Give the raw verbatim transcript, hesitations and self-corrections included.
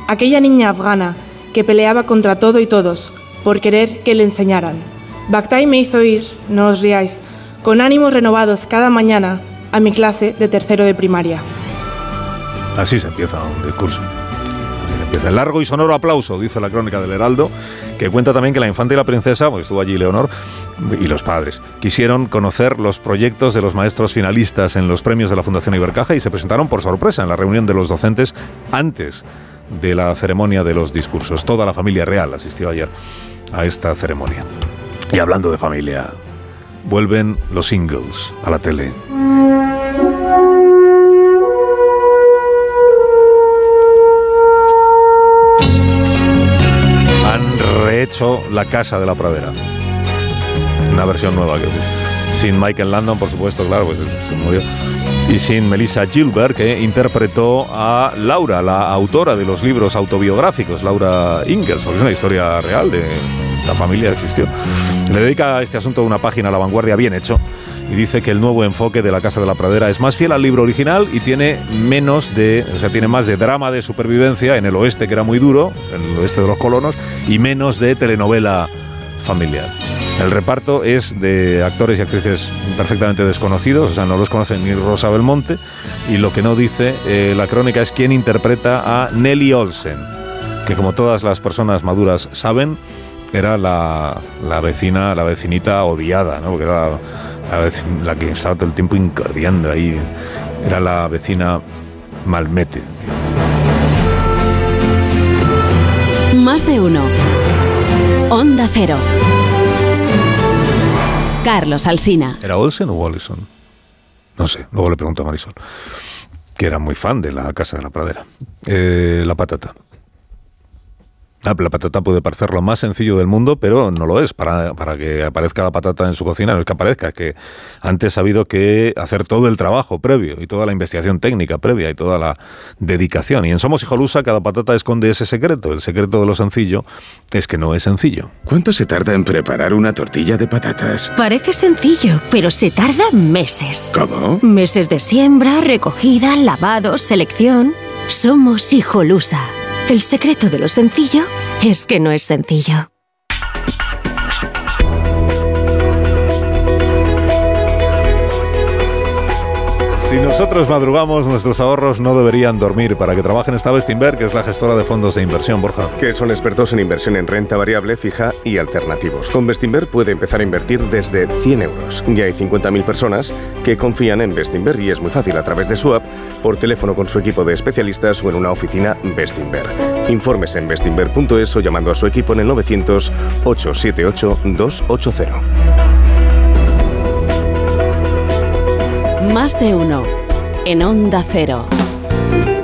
aquella niña afgana que peleaba contra todo y todos por querer que le enseñaran. Bakhtay me hizo ir, no os riáis, con ánimos renovados cada mañana a mi clase de tercero de primaria. Así se empieza un discurso. Así se empieza. El largo y sonoro aplauso, dice la crónica del Heraldo, que cuenta también que la infanta y la princesa, pues estuvo allí Leonor, y los padres, quisieron conocer los proyectos de los maestros finalistas en los premios de la Fundación Ibercaja y se presentaron por sorpresa en la reunión de los docentes antes de la ceremonia de los discursos. Toda la familia real asistió ayer a esta ceremonia. Y hablando de familia, vuelven los Ingalls a la tele. Han rehecho La Casa de la Pradera. Una versión nueva, que sin Michael Landon, por supuesto, claro, pues se murió. Y sin Melissa Gilbert, que interpretó a Laura, la autora de los libros autobiográficos, Laura Ingalls, porque es una historia real de esta familia, existió. Le dedica a este asunto una página a La Vanguardia bien hecho y dice que el nuevo enfoque de La Casa de la Pradera es más fiel al libro original y tiene menos de, o sea, tiene más de drama de supervivencia en el oeste, que era muy duro, en el oeste de los colonos, y menos de telenovela familiar. El reparto es de actores y actrices perfectamente desconocidos, o sea, no los conoce ni Rosa Belmonte, y lo que no dice eh, la crónica es quién interpreta a Nellie Olsen, que como todas las personas maduras saben, era la, la vecina, la vecinita odiada, ¿no? Porque era la, la, vecina, la que estaba todo el tiempo incordiando ahí, era la vecina Malmete. Más de uno. Onda Cero. Carlos Alsina. ¿Era Olsen o Wallison? No sé, luego le pregunto a Marisol, que era muy fan de La Casa de la Pradera. Eh, la patata. La, la patata puede parecer lo más sencillo del mundo, pero no lo es. Para, para que aparezca la patata en su cocina, no es que aparezca, es que antes ha habido que hacer todo el trabajo previo y toda la investigación técnica previa y toda la dedicación. Y en Somos Hijolusa cada patata esconde ese secreto. El secreto de lo sencillo es que no es sencillo. ¿Cuánto se tarda en preparar una tortilla de patatas? Parece sencillo, pero se tarda meses. ¿Cómo? Meses de siembra, recogida, lavado, selección. Somos Hijolusa. El secreto de lo sencillo es que no es sencillo. Si nosotros madrugamos, nuestros ahorros no deberían dormir. Para que trabajen está Bestinver, que es la gestora de fondos de inversión. Borja. Que son expertos en inversión en renta variable, fija y alternativos. Con Bestinver puede empezar a invertir desde cien euros. Ya hay cincuenta mil personas que confían en Bestinver y es muy fácil a través de su app, por teléfono con su equipo de especialistas o en una oficina Bestinver. Informes en bestinver punto es o llamando a su equipo en el novecientos, ochocientos setenta y ocho, doscientos ochenta. Más de uno. En Onda Cero.